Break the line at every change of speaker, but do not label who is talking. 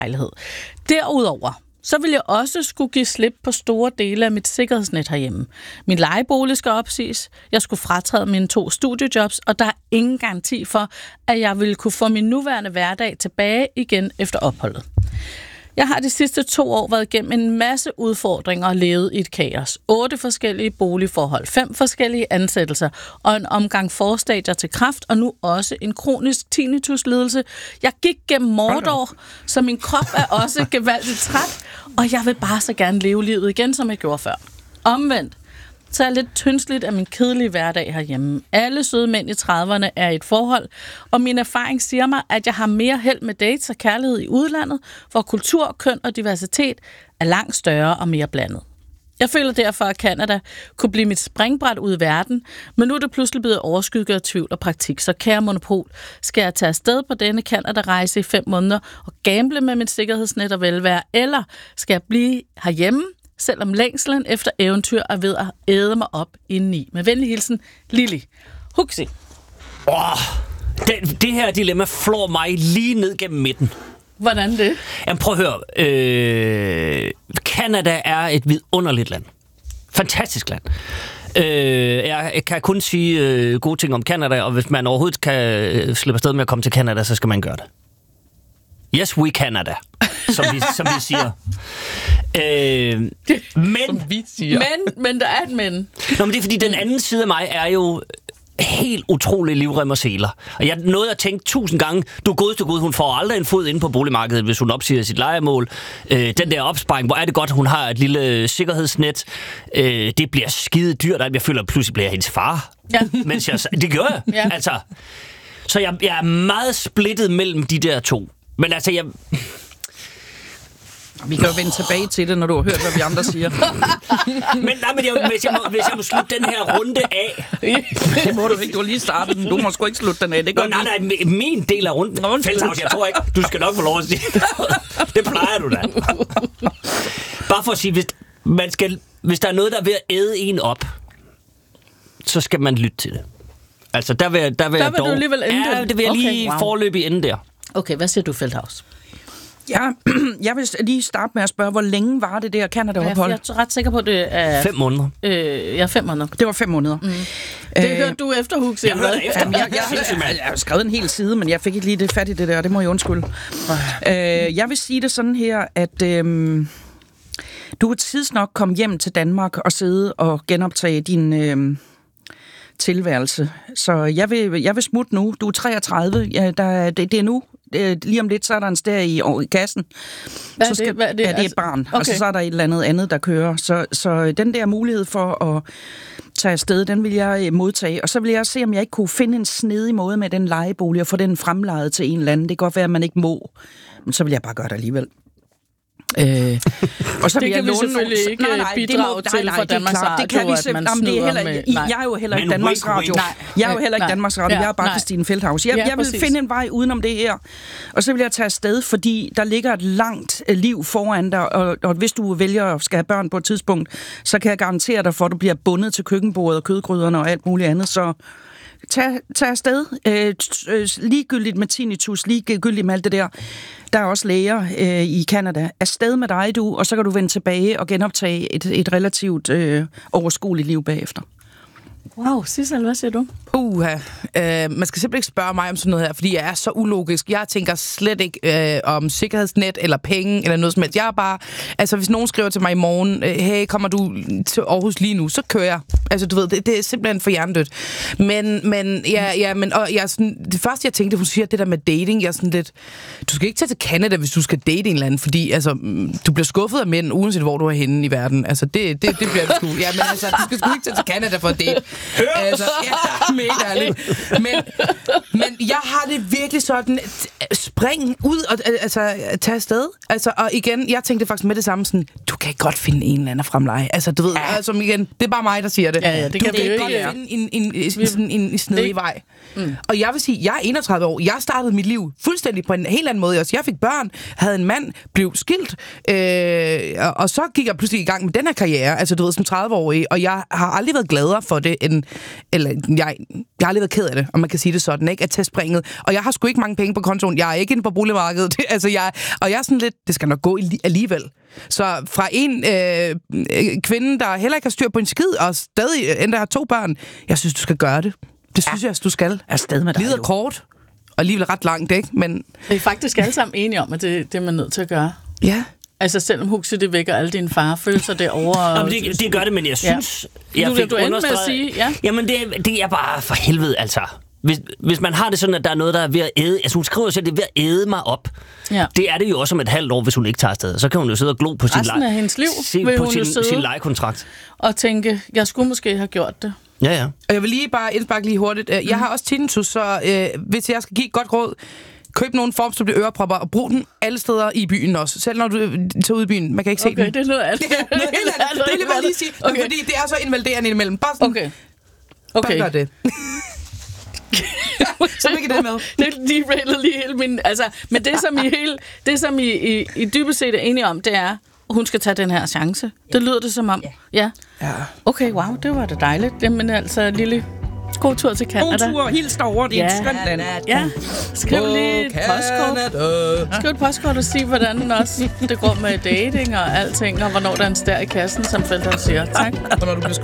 lejlighed. Derudover så vil jeg også skulle give slip på store dele af mit sikkerhedsnet herhjemme. Min lejebolig skal opsiges, jeg skulle fratræde mine 2 studiejobs, og der er ingen garanti for, at jeg vil kunne få min nuværende hverdag tilbage igen efter opholdet. Jeg har de sidste 2 år været igennem en masse udfordringer og levet i et kaos. 8 forskellige boligforhold, 5 forskellige ansættelser og en omgang forstadier til kræft, og nu også en kronisk tinnitus-lidelse. Jeg gik gennem Mordor, så min krop er også gevaldigt træt, og jeg vil bare så gerne leve livet igen, som jeg gjorde før. Omvendt, så er jeg lidt tyndsligt af min kedelige hverdag herhjemme. Alle søde mænd i 30'erne er i et forhold, og min erfaring siger mig, at jeg har mere held med dates og kærlighed i udlandet, hvor kultur, køn og diversitet er langt større og mere blandet. Jeg føler derfor, at Canada kunne blive mit springbræt ud i verden, men nu er det pludselig blevet overskygget af tvivl og praktik, så kære Monopol, skal jeg tage afsted på denne Canada-rejse i 5 måneder og gamble med mit sikkerhedsnet og velvære, eller skal jeg blive herhjemme, selvom længslen efter eventyr er ved at æde mig op indeni? Med venlig hilsen, Lili. Huxi.
Det her dilemma flår mig lige ned gennem midten.
Hvordan det?
Jamen prøv at høre. Canada er et vidunderligt land. Fantastisk land. Jeg kan kun sige gode ting om Canada, og hvis man overhovedet kan slippe afsted med at komme til Canada, så skal man gøre det. Yes, we Canada, som vi siger.
Men der er et men.
Nå, men det er fordi, den anden side af mig er jo helt utrolig livrem og seler. Og jeg nåede at tænke 1000 gange, du er god, hun får aldrig en fod inde på boligmarkedet, hvis hun opsiger sit lejemål. Den der opsparing, hvor er det godt, hun har et lille sikkerhedsnet. Det bliver skide dyrt, jeg føler, pludselig bliver jeg hendes far. Ja. Det gør jeg. Ja. Altså, så jeg er meget splittet mellem de der to. Men altså,
vi kan jo vende tilbage til det, når du har hørt, hvad vi andre siger.
Hvis jeg må slutte den her runde af...
Det må du ikke. Du har lige startet den. Du må sgu ikke slutte den af. Det
nej, min del af runden. Feldhaus, jeg tror ikke. Du skal nok få lov at sige. Det plejer du da. Bare for at sige, hvis der er noget, der er ved at æde en op, så skal man lytte til det. Altså, der vil jeg dog...
du alligevel ende
den? Ja, det vil jeg lige forløbig ende der.
Okay, hvad siger du, Feldhaus?
Ja, jeg vil lige starte med at spørge, hvor længe var det der Canada-ophold?
Jeg er ret sikker på, det er...
5 måneder.
5 måneder.
Det var 5 måneder. Mm.
Det hørte du efter, Huxi.
Jeg hørte efter.
Jeg har skrevet en hel side, men jeg fik ikke lige det fat i det der, det må jeg undskylde. Jeg vil sige det sådan her, at du vil tidsnok komme hjem til Danmark og sidde og genoptage din... tilværelse. Så jeg vil smutte nu. Du er 33. Ja, det er nu. Lige om lidt, så er der en stær i kassen.
Hvad er det?
Det er et barn. Okay. Og så er der et eller andet, der kører. Så den der mulighed for at tage afsted, den vil jeg modtage. Og så vil jeg se, om jeg ikke kunne finde en snedig måde med den lejebolig og få den fremlejet til en eller anden. Det kan godt være, at man ikke må. Men så vil jeg bare gøre det alligevel. Og så
det kan vi selvfølgelig ikke bidrage til for Danmarks Radio,
det kan vi selvfølgelig. Jeg er jo heller ikke Danmarks Radio. Jeg er jo heller ikke Danmarks Radio. Jeg er bare Christine Feldhaus. Jeg vil finde en vej udenom det her. Og så vil jeg tage afsted, fordi der ligger et langt liv foran dig, og hvis du vælger at skal have børn på et tidspunkt, så kan jeg garantere dig for, at du bliver bundet til køkkenbordet og kødgryderne og alt muligt andet. Så tag afsted. Ligegyldigt med tinnitus, ligegyldigt med alt det der. Der er også læger i Canada. Afsted med dig, du, og så kan du vende tilbage og genoptage et relativt overskueligt liv bagefter.
Wow, Sissel, hvad siger du?
Man skal simpelthen ikke spørge mig om sådan noget her, fordi jeg er så ulogisk. Jeg tænker slet ikke om sikkerhedsnet eller penge eller noget som helst. Jeg er bare, altså hvis nogen skriver til mig i morgen, hey, kommer du til Aarhus lige nu, så kører jeg. Altså du ved, det er simpelthen for hjernedødt. Men og jeg sådan, det første jeg tænkte, hun siger det der med dating, jeg er sådan lidt, du skal ikke tage til Canada, hvis du skal date en eller anden, fordi altså, du bliver skuffet af mænd, uanset hvor du er henne i verden. Altså det bliver du sgu. Ja, men altså, du skal sgu ikke tage til Canada for at date. Altså, ja, mega ærligt. Men jeg har det virkelig sådan, spring ud og altså, tage afsted. Altså, og igen, jeg tænkte faktisk med det samme sådan, du kan godt finde en eller anden fremleje. Altså, du ved, altså, igen, det er bare mig, der siger det.
Ja, det kan vi jo ikke.
Finde en snedig vej. Mm. Og jeg vil sige, jeg er 31 år. Jeg startede mit liv fuldstændig på en helt anden måde. Jeg fik børn, havde en mand, blev skilt, og så gik jeg pludselig i gang med den her karriere, altså du ved, som 30-årig, og jeg har aldrig været gladere for det, jeg har aldrig været ked af det, om man kan sige det sådan, ikke? At tage springet. Og jeg har sgu ikke mange penge på kontoen. Jeg er ikke inde på boligmarkedet. Jeg er sådan lidt, det skal nok gå alligevel. Så fra en kvinde, der heller ikke har styr på en skid, og stadig endda har 2 børn, jeg synes, du skal gøre det. Det synes jeg, du skal.
Afsted med dig.
Livet er kort, og alligevel ret langt, ikke? Men
vi er faktisk alle sammen enige om, at det er man nødt til at gøre.
ja.
Altså selvom Huxi, det vækker alle dine farefølelser derovre.
Jamen, det gør det, men jeg synes... Ja. Jeg fik
du endte med at sige, ja.
Jamen, det er bare for helvede, altså. Hvis man har det sådan, at der er noget, der er ved at æde... Altså, hun skriver selv, at det er ved at æde mig op. Ja. Det er det jo også om et halvt år, hvis hun ikke tager afsted. Så kan hun jo sidde og glo på
resten af hendes liv,
sin lejekontrakt.
Og tænke, jeg skulle måske have gjort det.
Ja.
Og jeg vil lige bare indsparke lige hurtigt. Jeg har også tinnitus, så hvis jeg skal give et godt råd, køb nogle formstøbte ørepropper og brug den alle steder i byen også. Selv når du tager ud i byen. Man kan ikke se den.
Okay, det er noget andet.
Det er noget helt andet. Det vil jeg lige sige. Okay. Fordi det er så invaliderende imellem. Bare sådan.
Okay.
Bare gør det. Så ikke det med.
Det derailede lige hele min... Altså, men det, som I dybest set er enige om, det er, hun skal tage den her chance. Det lyder det som om. Ja. Okay, wow, det var da dejligt. Jamen altså, lille... God tur til Canada.
God tur, hils derovre, det er et skønt land.
Ja, skriv lige et postkort. Skriv et postkort og sig, hvordan også det går med dating og alting, og hvornår der er en stær i kassen, som Feldhausen siger. Tak.